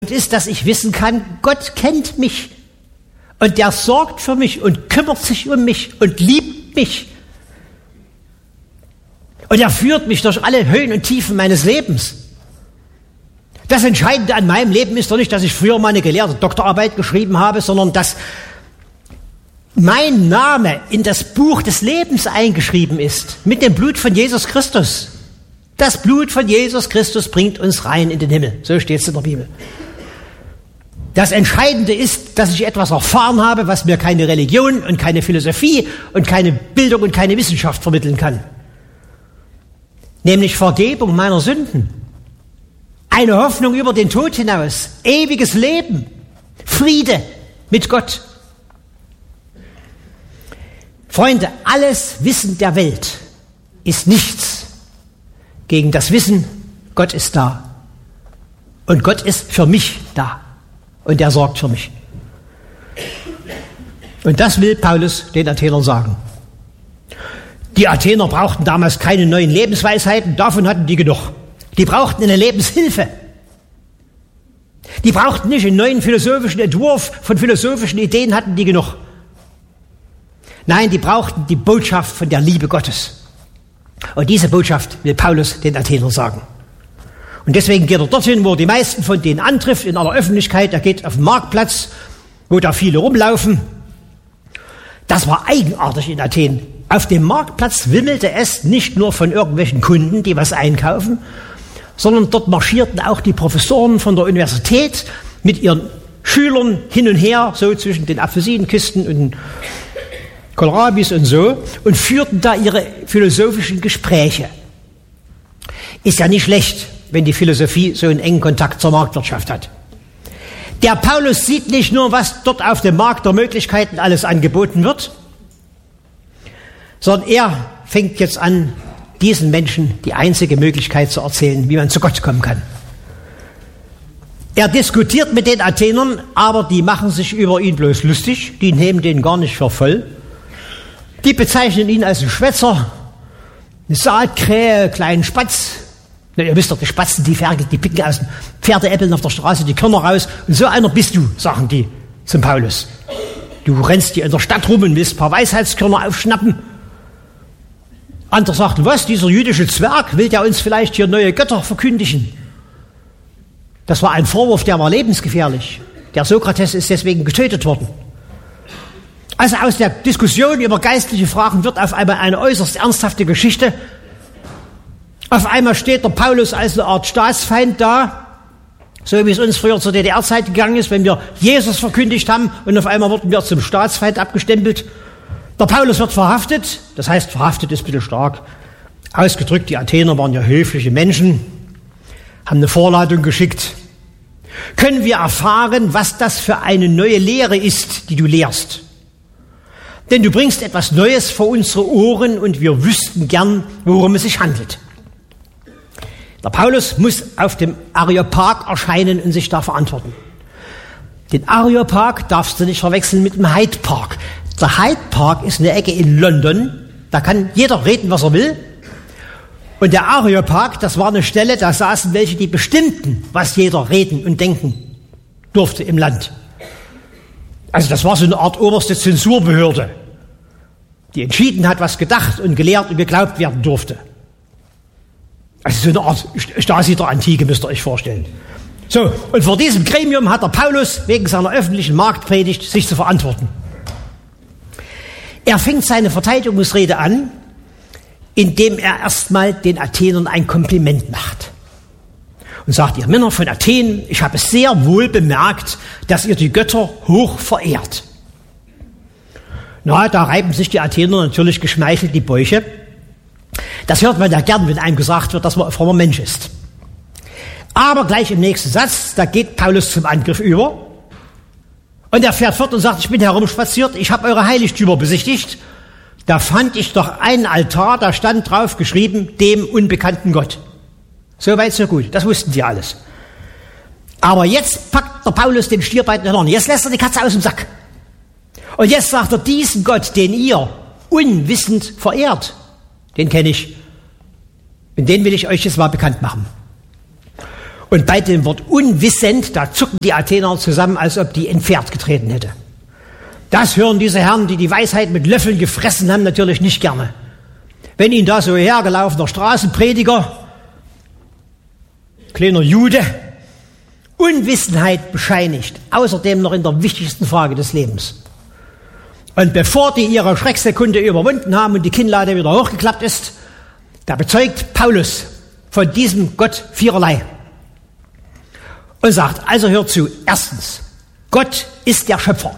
ist, dass ich wissen kann, Gott kennt mich und der sorgt für mich und kümmert sich um mich und liebt mich. Und er führt mich durch alle Höhen und Tiefen meines Lebens. Das Entscheidende an meinem Leben ist doch nicht, dass ich früher mal eine gelehrte Doktorarbeit geschrieben habe, sondern dass mein Name in das Buch des Lebens eingeschrieben ist, mit dem Blut von Jesus Christus. Das Blut von Jesus Christus bringt uns rein in den Himmel. So steht es in der Bibel. Das Entscheidende ist, dass ich etwas erfahren habe, was mir keine Religion und keine Philosophie und keine Bildung und keine Wissenschaft vermitteln kann. Nämlich Vergebung meiner Sünden. Eine Hoffnung über den Tod hinaus. Ewiges Leben. Friede mit Gott. Freunde, alles Wissen der Welt ist nichts gegen das Wissen, Gott ist da. Und Gott ist für mich da. Und er sorgt für mich. Und das will Paulus den Athenern sagen. Die Athener brauchten damals keine neuen Lebensweisheiten, davon hatten die genug. Die brauchten eine Lebenshilfe. Die brauchten nicht einen neuen philosophischen Entwurf von philosophischen Ideen, hatten die genug. Nein, die brauchten die Botschaft von der Liebe Gottes. Und diese Botschaft will Paulus den Athenern sagen. Und deswegen geht er dorthin, wo er die meisten von denen antrifft, in aller Öffentlichkeit. Er geht auf den Marktplatz, wo da viele rumlaufen. Das war eigenartig in Athen. Auf dem Marktplatz wimmelte es nicht nur von irgendwelchen Kunden, die was einkaufen, sondern dort marschierten auch die Professoren von der Universität mit ihren Schülern hin und her, so zwischen den Apfelsinenkisten und Kohlrabis und so, und führten da ihre philosophischen Gespräche. Ist ja nicht schlecht, wenn die Philosophie so einen engen Kontakt zur Marktwirtschaft hat. Der Paulus sieht nicht nur, was dort auf dem Markt der Möglichkeiten alles angeboten wird, sondern er fängt jetzt an, diesen Menschen die einzige Möglichkeit zu erzählen, wie man zu Gott kommen kann. Er diskutiert mit den Athenern, aber die machen sich über ihn bloß lustig, die nehmen den gar nicht für voll. Die bezeichnen ihn als einen Schwätzer, eine Saatkrähe, kleinen Spatz. Ja, ihr wisst doch, die Spatzen, die Ferkel, die picken aus den Pferdeäppeln auf der Straße die Körner raus. Und so einer bist du, sagen die zum Paulus. Du rennst hier in der Stadt rum und willst ein paar Weisheitskörner aufschnappen. Anderer sagt, was, dieser jüdische Zwerg, will der uns vielleicht hier neue Götter verkündigen? Das war ein Vorwurf, der war lebensgefährlich. Der Sokrates ist deswegen getötet worden. Also aus der Diskussion über geistliche Fragen wird auf einmal eine äußerst ernsthafte Geschichte. Auf einmal steht der Paulus als eine Art Staatsfeind da, so wie es uns früher zur DDR-Zeit gegangen ist, wenn wir Jesus verkündigt haben und auf einmal wurden wir zum Staatsfeind abgestempelt. Der Paulus wird verhaftet, das heißt, verhaftet ist ein bisschen stark ausgedrückt, die Athener waren ja höfliche Menschen, haben eine Vorladung geschickt. Können wir erfahren, was das für eine neue Lehre ist, die du lehrst? Denn du bringst etwas Neues vor unsere Ohren und wir wüssten gern, worum es sich handelt. Der Paulus muss auf dem Areopag erscheinen und sich da verantworten. Den Areopag darfst du nicht verwechseln mit dem Hyde Park. Der Hyde Park ist eine Ecke in London, da kann jeder reden, was er will. Und der Areopag, das war eine Stelle, da saßen welche, die bestimmten, was jeder reden und denken durfte im Land. Also das war so eine Art oberste Zensurbehörde, die entschieden hat, was gedacht und gelehrt und geglaubt werden durfte. Also so eine Art Stasi der Antike, müsst ihr euch vorstellen. So, und vor diesem Gremium hat der Paulus wegen seiner öffentlichen Marktpredigt sich zu verantworten. Er fängt seine Verteidigungsrede an, indem er erstmal den Athenern ein Kompliment macht. Und sagt, ihr Männer von Athen, ich habe sehr wohl bemerkt, dass ihr die Götter hoch verehrt. Na, da reiben sich die Athener natürlich geschmeichelt die Bäuche. Das hört man ja gern, wenn einem gesagt wird, dass man ein frommer Mensch ist. Aber gleich im nächsten Satz, da geht Paulus zum Angriff über. Und er fährt fort und sagt, ich bin herumspaziert, ich habe eure Heiligtümer besichtigt. Da fand ich doch einen Altar, da stand drauf geschrieben, dem unbekannten Gott. So weit, so gut, das wussten sie alles. Aber jetzt packt der Paulus den Stier bei den Hörnern. Jetzt lässt er die Katze aus dem Sack. Und jetzt sagt er, diesen Gott, den ihr unwissend verehrt, den kenne ich. Und den will ich euch jetzt mal bekannt machen. Und bei dem Wort unwissend, da zucken die Athener zusammen, als ob die ein Pferd getreten hätte. Das hören diese Herren, die die Weisheit mit Löffeln gefressen haben, natürlich nicht gerne. Wenn ihnen da so hergelaufener Straßenprediger, kleiner Jude, Unwissenheit bescheinigt, außerdem noch in der wichtigsten Frage des Lebens. Und bevor die ihre Schrecksekunde überwunden haben und die Kinnlade wieder hochgeklappt ist, da bezeugt Paulus von diesem Gott viererlei. Und sagt, also hört zu, erstens, Gott ist der Schöpfer.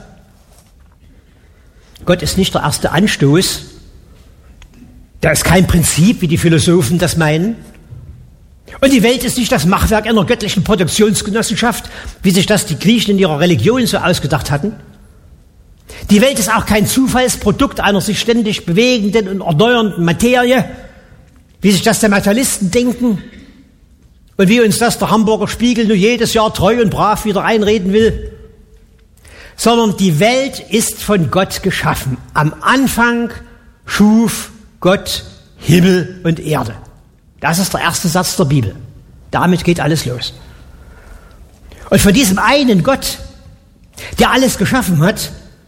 Gott ist nicht der erste Anstoß. Da ist kein Prinzip, wie die Philosophen das meinen. Und die Welt ist nicht das Machwerk einer göttlichen Produktionsgenossenschaft, wie sich das die Griechen in ihrer Religion so ausgedacht hatten. Die Welt ist auch kein Zufallsprodukt einer sich ständig bewegenden und erneuernden Materie, wie sich das der Materialisten denken und wie uns das der Hamburger Spiegel nur jedes Jahr treu und brav wieder einreden will. Sondern die Welt ist von Gott geschaffen. Am Anfang schuf Gott Himmel und Erde. Das ist der erste Satz der Bibel. Damit geht alles los. Und von diesem einen Gott, der alles geschaffen hat,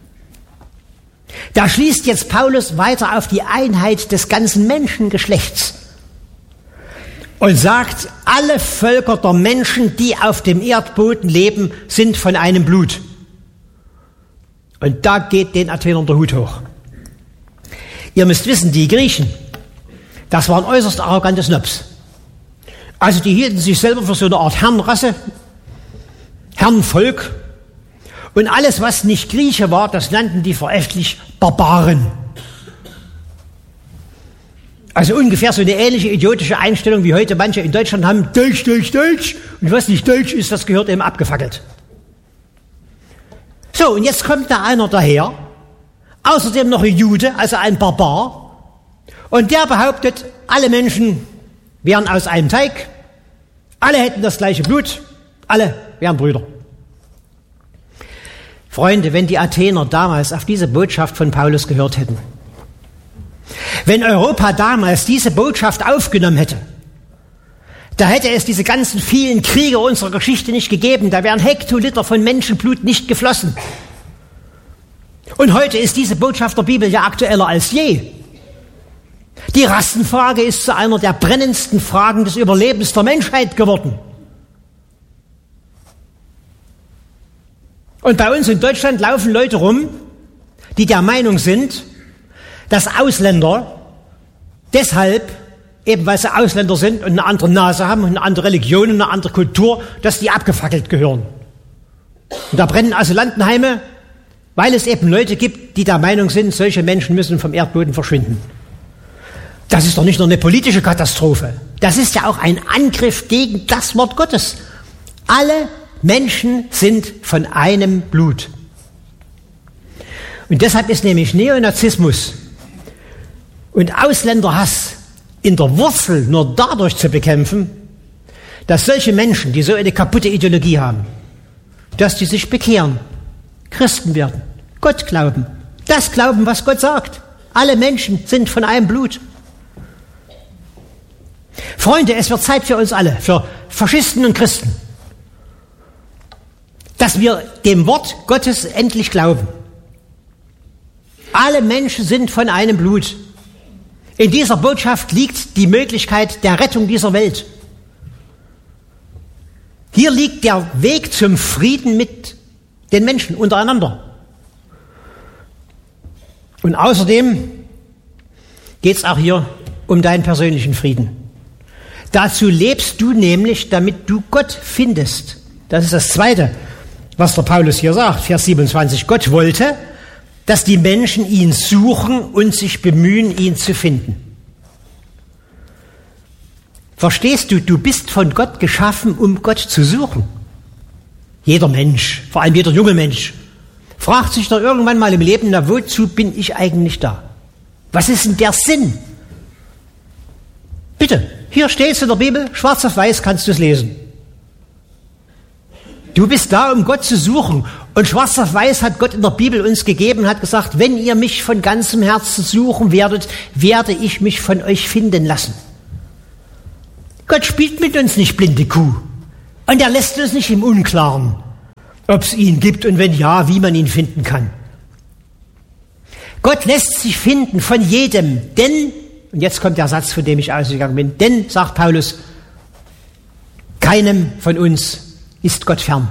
da schließt jetzt Paulus weiter auf die Einheit des ganzen Menschengeschlechts und sagt, alle Völker der Menschen, die auf dem Erdboden leben, sind von einem Blut. Und da geht den Athenern der Hut hoch. Ihr müsst wissen, die Griechen, das waren äußerst arrogante Snobs. Also die hielten sich selber für so eine Art Herrenrasse, Herrenvolk. Und alles, was nicht Grieche war, das nannten die verächtlich Barbaren. Also ungefähr so eine ähnliche idiotische Einstellung, wie heute manche in Deutschland haben, Deutsch, Deutsch, Deutsch. Und was nicht Deutsch ist, das gehört eben abgefackelt. So, und jetzt kommt da einer daher, außerdem noch ein Jude, also ein Barbar, und der behauptet, alle Menschen wären aus einem Teig, alle hätten das gleiche Blut, alle wären Brüder. Freunde, wenn die Athener damals auf diese Botschaft von Paulus gehört hätten, wenn Europa damals diese Botschaft aufgenommen hätte, da hätte es diese ganzen vielen Kriege unserer Geschichte nicht gegeben, da wären Hektoliter von Menschenblut nicht geflossen. Und heute ist diese Botschaft der Bibel ja aktueller als je. Die Rassenfrage ist zu einer der brennendsten Fragen des Überlebens der Menschheit geworden. Und bei uns in Deutschland laufen Leute rum, die der Meinung sind, dass Ausländer deshalb, eben weil sie Ausländer sind und eine andere Nase haben und eine andere Religion und eine andere Kultur, dass die abgefackelt gehören. Und da brennen Asylantenheime, weil es eben Leute gibt, die der Meinung sind, solche Menschen müssen vom Erdboden verschwinden. Das ist doch nicht nur eine politische Katastrophe. Das ist ja auch ein Angriff gegen das Wort Gottes. Alle Menschen sind von einem Blut. Und deshalb ist nämlich Neonazismus und Ausländerhass in der Wurzel nur dadurch zu bekämpfen, dass solche Menschen, die so eine kaputte Ideologie haben, dass die sich bekehren, Christen werden, Gott glauben, das glauben, was Gott sagt. Alle Menschen sind von einem Blut. Freunde, es wird Zeit für uns alle, für Faschisten und Christen, dass wir dem Wort Gottes endlich glauben. Alle Menschen sind von einem Blut. In dieser Botschaft liegt die Möglichkeit der Rettung dieser Welt. Hier liegt der Weg zum Frieden mit den Menschen untereinander. Und außerdem geht es auch hier um deinen persönlichen Frieden. Dazu lebst du nämlich, damit du Gott findest. Das ist das Zweite, was der Paulus hier sagt, Vers 27. Gott wollte, dass die Menschen ihn suchen und sich bemühen, ihn zu finden. Verstehst du, du bist von Gott geschaffen, um Gott zu suchen. Jeder Mensch, vor allem jeder junge Mensch, fragt sich doch irgendwann mal im Leben, na, wozu bin ich eigentlich da? Was ist denn der Sinn? Bitte, hier steht es in der Bibel, schwarz auf weiß kannst du es lesen. Du bist da, um Gott zu suchen. Und schwarz auf weiß hat Gott in der Bibel uns gegeben und hat gesagt, wenn ihr mich von ganzem Herzen suchen werdet, werde ich mich von euch finden lassen. Gott spielt mit uns nicht blinde Kuh. Und er lässt uns nicht im Unklaren, ob es ihn gibt und wenn ja, wie man ihn finden kann. Gott lässt sich finden von jedem, denn, und jetzt kommt der Satz, von dem ich ausgegangen bin, denn, sagt Paulus, keinem von uns ist Gott fern.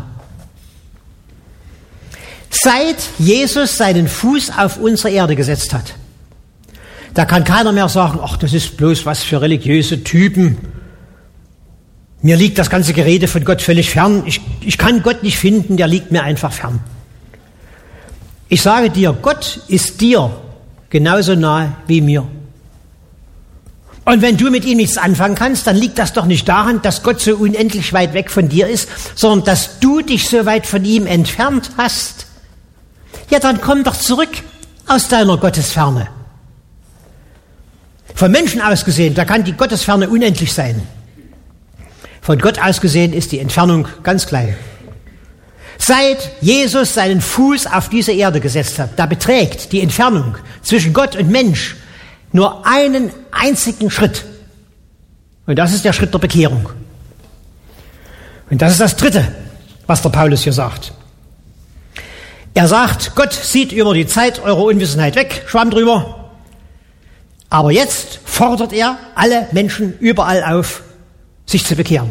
Seit Jesus seinen Fuß auf unsere Erde gesetzt hat, da kann keiner mehr sagen, ach, das ist bloß was für religiöse Typen. Mir liegt das ganze Gerede von Gott völlig fern. Ich kann Gott nicht finden, der liegt mir einfach fern. Ich sage dir, Gott ist dir genauso nahe wie mir. Und wenn du mit ihm nichts anfangen kannst, dann liegt das doch nicht daran, dass Gott so unendlich weit weg von dir ist, sondern dass du dich so weit von ihm entfernt hast. Ja, dann komm doch zurück aus deiner Gottesferne. Von Menschen aus gesehen, da kann die Gottesferne unendlich sein. Von Gott aus gesehen ist die Entfernung ganz klein. Seit Jesus seinen Fuß auf diese Erde gesetzt hat, da beträgt die Entfernung zwischen Gott und Mensch nur einen einzigen Schritt. Und das ist der Schritt der Bekehrung. Und das ist das Dritte, was der Paulus hier sagt. Er sagt, Gott sieht über die Zeit eurer Unwissenheit weg, schwamm drüber. Aber jetzt fordert er alle Menschen überall auf, sich zu bekehren.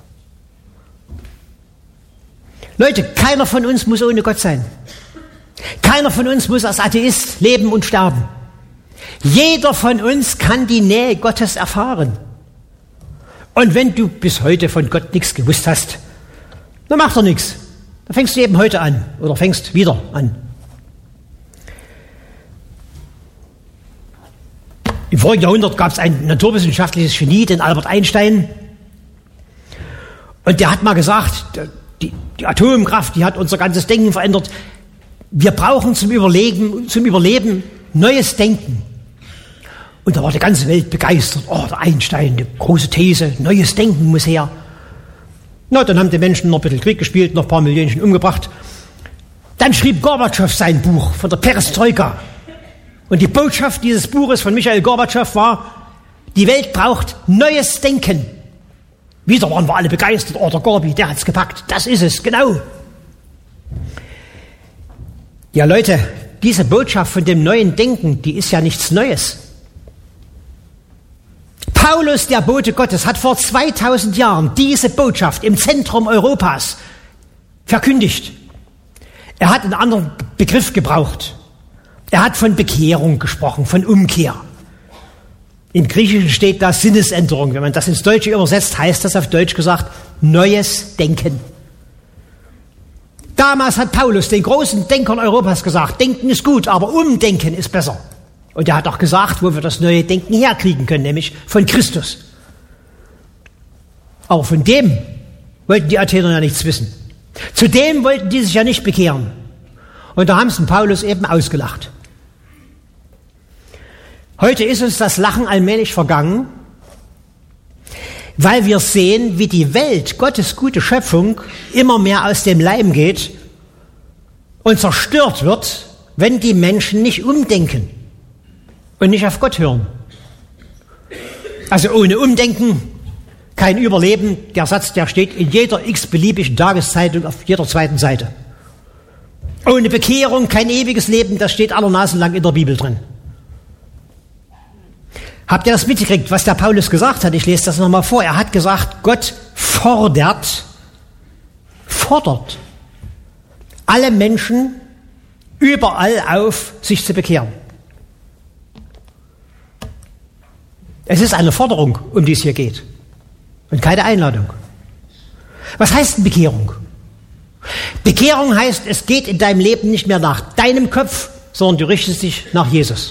Leute, keiner von uns muss ohne Gott sein. Keiner von uns muss als Atheist leben und sterben. Jeder von uns kann die Nähe Gottes erfahren. Und wenn du bis heute von Gott nichts gewusst hast, dann macht er nichts. Dann fängst du eben heute an oder fängst wieder an. Im vorigen Jahrhundert gab es ein naturwissenschaftliches Genie, den Albert Einstein. Und der hat mal gesagt, die Atomkraft, die hat unser ganzes Denken verändert. Wir brauchen zum Überleben neues Denken. Und da war die ganze Welt begeistert. Oh, der Einstein, die große These, neues Denken muss her. Na, dann haben die Menschen noch ein bisschen Krieg gespielt, noch ein paar Millionchen umgebracht. Dann schrieb Gorbatschow sein Buch von der Perestroika. Und die Botschaft dieses Buches von Michail Gorbatschow war, die Welt braucht neues Denken. Wieder waren wir alle begeistert. Oh, der Gorbi, der hat's gepackt. Das ist es, genau. Ja, Leute, diese Botschaft von dem neuen Denken, die ist ja nichts Neues. Paulus, der Bote Gottes, hat vor 2000 Jahren diese Botschaft im Zentrum Europas verkündigt. Er hat einen anderen Begriff gebraucht. Er hat von Bekehrung gesprochen, von Umkehr. Im Griechischen steht da Sinnesänderung. Wenn man das ins Deutsche übersetzt, heißt das auf Deutsch gesagt neues Denken. Damals hat Paulus den großen Denkern Europas gesagt, Denken ist gut, aber Umdenken ist besser. Und er hat auch gesagt, wo wir das neue Denken herkriegen können, nämlich von Christus. Aber von dem wollten die Athener ja nichts wissen. Zu dem wollten die sich ja nicht bekehren. Und da haben sie Paulus eben ausgelacht. Heute ist uns das Lachen allmählich vergangen, weil wir sehen, wie die Welt, Gottes gute Schöpfung, immer mehr aus dem Leim geht und zerstört wird, wenn die Menschen nicht umdenken und nicht auf Gott hören. Also ohne Umdenken kein Überleben. Der Satz, der steht in jeder x-beliebigen Tageszeitung auf jeder zweiten Seite. Ohne Bekehrung kein ewiges Leben, das steht aller Nasen lang in der Bibel drin. Habt ihr das mitgekriegt, was der Paulus gesagt hat? Ich lese das nochmal vor. Er hat gesagt, Gott fordert alle Menschen überall auf, sich zu bekehren. Es ist eine Forderung, um die es hier geht. Und keine Einladung. Was heißt denn Bekehrung? Bekehrung heißt, es geht in deinem Leben nicht mehr nach deinem Kopf, sondern du richtest dich nach Jesus.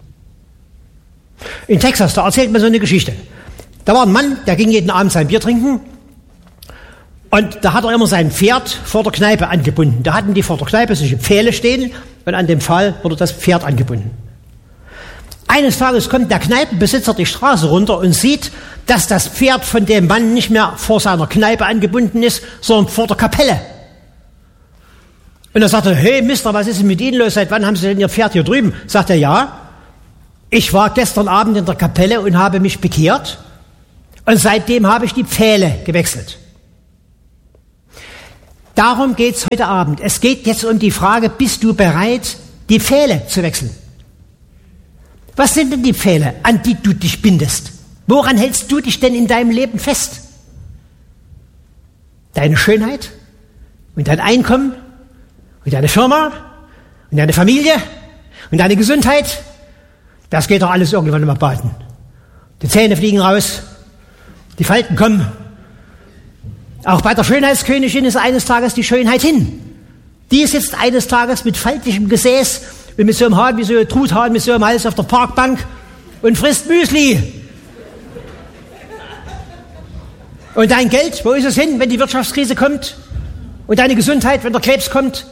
In Texas, da erzählt mir so eine Geschichte. Da war ein Mann, der ging jeden Abend sein Bier trinken und da hat er immer sein Pferd vor der Kneipe angebunden. Da hatten die vor der Kneipe solche Pfähle stehen und an dem Pfahl wurde das Pferd angebunden. Eines Tages kommt der Kneipenbesitzer die Straße runter und sieht, dass das Pferd von dem Mann nicht mehr vor seiner Kneipe angebunden ist, sondern vor der Kapelle. Und er sagte, hey Mister, was ist denn mit Ihnen los? Seit wann haben Sie denn Ihr Pferd hier drüben? Sagt er, ja, ich war gestern Abend in der Kapelle und habe mich bekehrt und seitdem habe ich die Pfähle gewechselt. Darum geht es heute Abend. Es geht jetzt um die Frage, bist du bereit, die Pfähle zu wechseln? Was sind denn die Pfähle, an die du dich bindest? Woran hältst du dich denn in deinem Leben fest? Deine Schönheit und dein Einkommen und deine Firma und deine Familie und deine Gesundheit? Das geht doch alles irgendwann mal baden. Die Zähne fliegen raus, die Falten kommen. Auch bei der Schönheitskönigin ist eines Tages die Schönheit hin. Die sitzt eines Tages mit faltigem Gesäß und mit so einem Hahn, wie so ein Truthahn, mit so einem Hals auf der Parkbank und frisst Müsli. Und dein Geld, wo ist es hin, wenn die Wirtschaftskrise kommt? Und deine Gesundheit, wenn der Krebs kommt?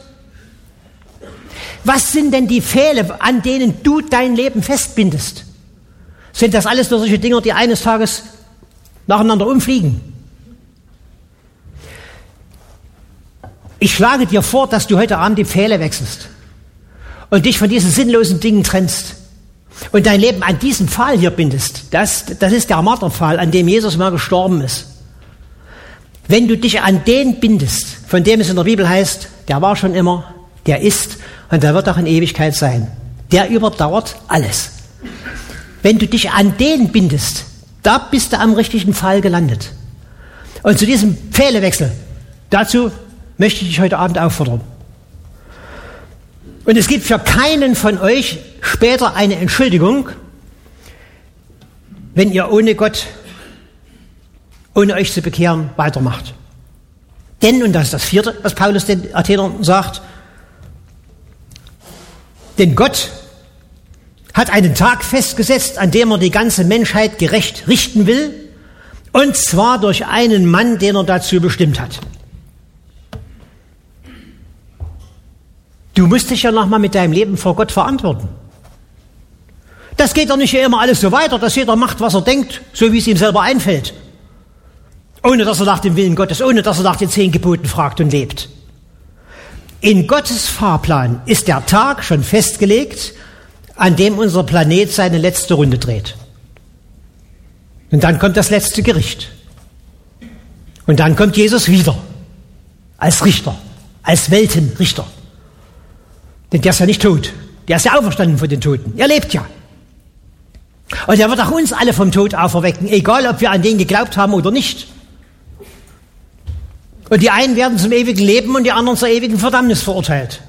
Was sind denn die Pfähle, an denen du dein Leben festbindest? Sind das alles nur solche Dinger, die eines Tages nacheinander umfliegen? Ich schlage dir vor, dass du heute Abend die Pfähle wechselst und dich von diesen sinnlosen Dingen trennst und dein Leben an diesen Pfahl hier bindest. Das ist der Marterpfahl, an dem Jesus mal gestorben ist. Wenn du dich an den bindest, von dem es in der Bibel heißt, der war schon immer, der ist und der wird auch in Ewigkeit sein. Der überdauert alles. Wenn du dich an den bindest, da bist du am richtigen Pfahl gelandet. Und zu diesem Pfählewechsel, dazu möchte ich dich heute Abend auffordern. Und es gibt für keinen von euch später eine Entschuldigung, wenn ihr ohne Gott, ohne euch zu bekehren, weitermacht. Denn, und das ist das vierte, was Paulus den Athenern sagt, denn Gott hat einen Tag festgesetzt, an dem er die ganze Menschheit gerecht richten will, und zwar durch einen Mann, den er dazu bestimmt hat. Du musst dich ja nochmal mit deinem Leben vor Gott verantworten. Das geht doch nicht immer alles so weiter, dass jeder macht, was er denkt, so wie es ihm selber einfällt. Ohne dass er nach dem Willen Gottes, ohne dass er nach den 10 Geboten fragt und lebt. In Gottes Fahrplan ist der Tag schon festgelegt, an dem unser Planet seine letzte Runde dreht. Und dann kommt das letzte Gericht. Und dann kommt Jesus wieder. Als Richter. Als Weltenrichter. Denn der ist ja nicht tot. Der ist ja auferstanden von den Toten. Er lebt ja. Und er wird auch uns alle vom Tod auferwecken, egal ob wir an den geglaubt haben oder nicht. Und die einen werden zum ewigen Leben und die anderen zur ewigen Verdammnis verurteilt.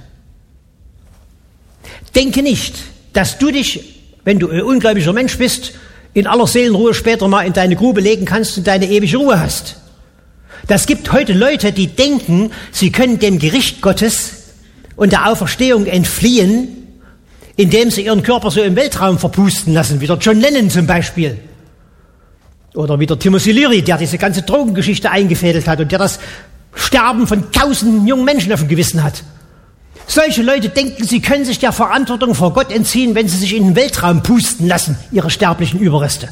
Denke nicht, dass du dich, wenn du ein ungläubiger Mensch bist, in aller Seelenruhe später mal in deine Grube legen kannst und deine ewige Ruhe hast. Das gibt heute Leute, die denken, sie können dem Gericht Gottes und der Auferstehung entfliehen, indem sie ihren Körper so im Weltraum verpusten lassen, wie der John Lennon zum Beispiel. Oder wie der Timothy Leary, der diese ganze Drogengeschichte eingefädelt hat und der das Sterben von tausenden jungen Menschen auf dem Gewissen hat. Solche Leute denken, sie können sich der Verantwortung vor Gott entziehen, wenn sie sich in den Weltraum pusten lassen, ihre sterblichen Überreste.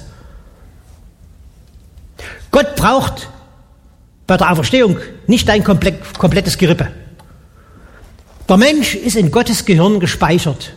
Gott braucht bei der Auferstehung nicht dein komplettes Gerippe. Der Mensch ist in Gottes Gehirn gespeichert.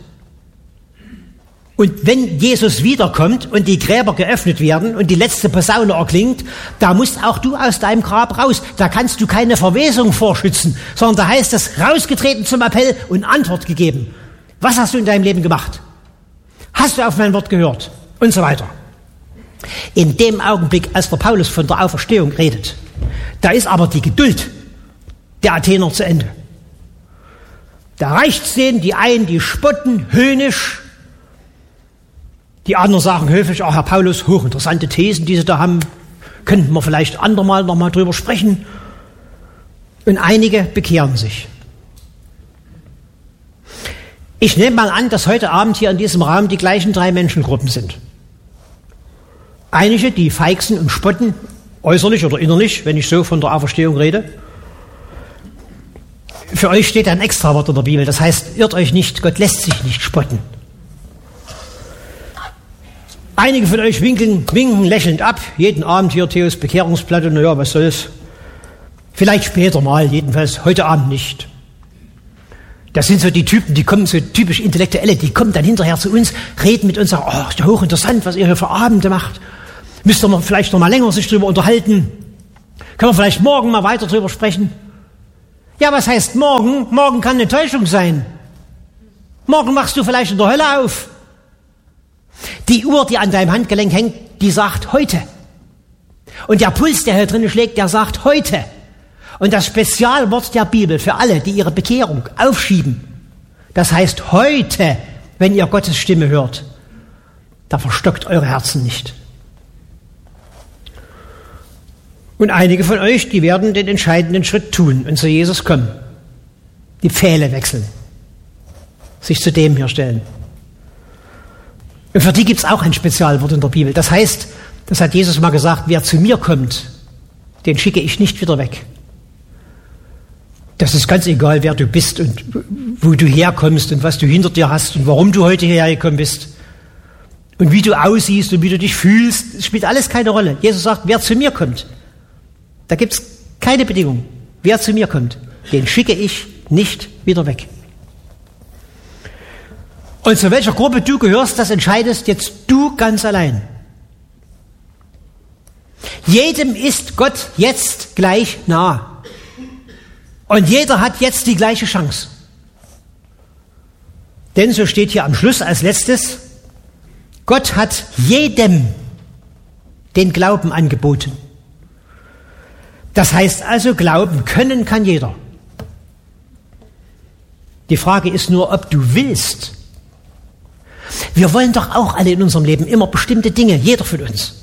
Und wenn Jesus wiederkommt und die Gräber geöffnet werden und die letzte Posaune erklingt, da musst auch du aus deinem Grab raus. Da kannst du keine Verwesung vorschützen, sondern da heißt es, rausgetreten zum Appell und Antwort gegeben. Was hast du in deinem Leben gemacht? Hast du auf mein Wort gehört? Und so weiter. In dem Augenblick, als der Paulus von der Auferstehung redet, da ist aber die Geduld der Athener zu Ende. Da reicht's denen, die einen, die spotten, höhnisch. Die anderen sagen höflich, Herr Paulus, hochinteressante Thesen, die Sie da haben. Könnten wir vielleicht andermal nochmal drüber sprechen. Und einige bekehren sich. Ich nehme mal an, dass heute Abend hier in diesem Raum die gleichen 3 Menschengruppen sind. Einige, die feixen und spotten, äußerlich oder innerlich, wenn ich so von der Auferstehung rede. Für euch steht ein Extrawort in der Bibel, das heißt, irrt euch nicht, Gott lässt sich nicht spotten. Einige von euch winken lächelnd ab, jeden Abend hier Theos Bekehrungsplatte, naja, was soll's. Vielleicht später mal, jedenfalls heute Abend nicht. Das sind so die Typen, die kommen, so typisch Intellektuelle, die kommen dann hinterher zu uns, reden mit uns, sagen, oh, ist ja hochinteressant, was ihr hier für Abende macht. Müsst ihr vielleicht noch mal länger sich drüber unterhalten. Können wir vielleicht morgen mal weiter drüber sprechen? Ja, was heißt morgen? Morgen kann eine Täuschung sein. Morgen machst du vielleicht in der Hölle auf. Die Uhr, die an deinem Handgelenk hängt, die sagt heute. Und der Puls, der hier drinnen schlägt, der sagt heute. Und das Spezialwort der Bibel für alle, die ihre Bekehrung aufschieben, das heißt heute, wenn ihr Gottes Stimme hört, da verstockt eure Herzen nicht. Und einige von euch, die werden den entscheidenden Schritt tun und zu Jesus kommen. Die Pfähle wechseln. Sich zu dem hier stellen. Und für die gibt es auch ein Spezialwort in der Bibel. Das heißt, das hat Jesus mal gesagt, wer zu mir kommt, den schicke ich nicht wieder weg. Das ist ganz egal, wer du bist und wo du herkommst und was du hinter dir hast und warum du heute hierher gekommen bist. Und wie du aussiehst und wie du dich fühlst, das spielt alles keine Rolle. Jesus sagt, wer zu mir kommt, da gibt es keine Bedingung. Wer zu mir kommt, den schicke ich nicht wieder weg. Und zu welcher Gruppe du gehörst, das entscheidest jetzt du ganz allein. Jedem ist Gott jetzt gleich nah. Und jeder hat jetzt die gleiche Chance. Denn so steht hier am Schluss als letztes, Gott hat jedem den Glauben angeboten. Das heißt also, glauben können kann jeder. Die Frage ist nur, ob du willst. Wir wollen doch auch alle in unserem Leben immer bestimmte Dinge, jeder von uns.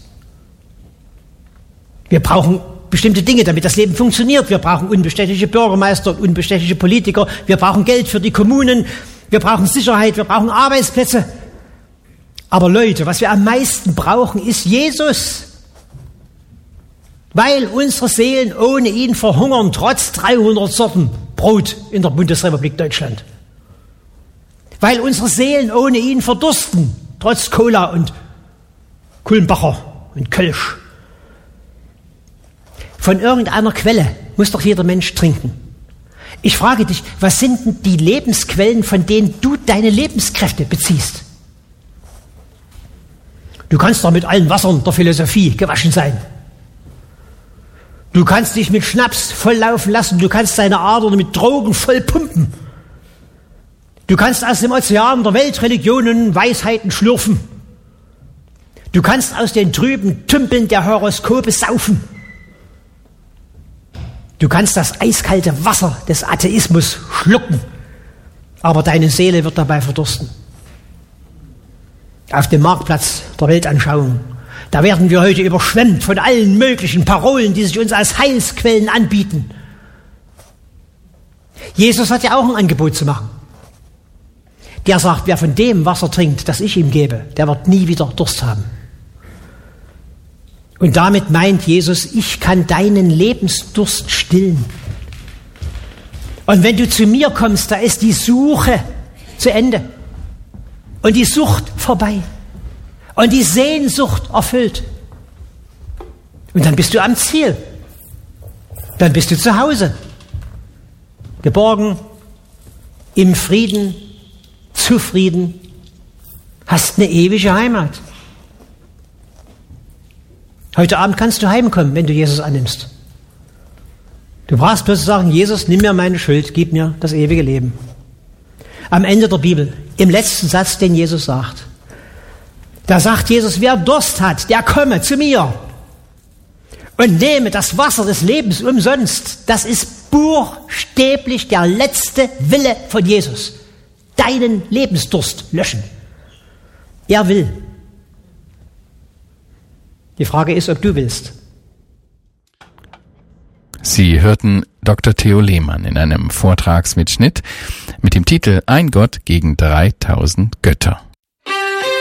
Wir brauchen bestimmte Dinge, damit das Leben funktioniert. Wir brauchen unbestechliche Bürgermeister und unbestechliche Politiker. Wir brauchen Geld für die Kommunen. Wir brauchen Sicherheit. Wir brauchen Arbeitsplätze. Aber Leute, was wir am meisten brauchen, ist Jesus. Weil unsere Seelen ohne ihn verhungern, trotz 300 Sorten Brot in der Bundesrepublik Deutschland. Weil unsere Seelen ohne ihn verdursten, trotz Cola und Kulmbacher und Kölsch. Von irgendeiner Quelle muss doch jeder Mensch trinken. Ich frage dich, was sind denn die Lebensquellen, von denen du deine Lebenskräfte beziehst? Du kannst doch mit allen Wassern der Philosophie gewaschen sein. Du kannst dich mit Schnaps volllaufen lassen, du kannst deine Adern mit Drogen voll pumpen. Du kannst aus dem Ozean der Weltreligionen Weisheiten schlürfen. Du kannst aus den trüben Tümpeln der Horoskope saufen. Du kannst das eiskalte Wasser des Atheismus schlucken, aber deine Seele wird dabei verdursten. Auf dem Marktplatz der Weltanschauung, da werden wir heute überschwemmt von allen möglichen Parolen, die sich uns als Heilsquellen anbieten. Jesus hat ja auch ein Angebot zu machen. Der sagt, wer von dem Wasser trinkt, das ich ihm gebe, der wird nie wieder Durst haben. Und damit meint Jesus, ich kann deinen Lebensdurst stillen. Und wenn du zu mir kommst, da ist die Suche zu Ende. Und die Sucht vorbei. Und die Sehnsucht erfüllt. Und dann bist du am Ziel. Dann bist du zu Hause. Geborgen, im Frieden, zufrieden, hast eine ewige Heimat. Heute Abend kannst du heimkommen, wenn du Jesus annimmst. Du brauchst bloß sagen, Jesus, nimm mir meine Schuld, gib mir das ewige Leben. Am Ende der Bibel, im letzten Satz, den Jesus sagt, da sagt Jesus, wer Durst hat, der komme zu mir und nehme das Wasser des Lebens umsonst. Das ist buchstäblich der letzte Wille von Jesus. Deinen Lebensdurst löschen. Er will. Die Frage ist, ob du willst. Sie hörten Dr. Theo Lehmann in einem Vortragsmitschnitt mit dem Titel Ein Gott gegen 3000 Götter.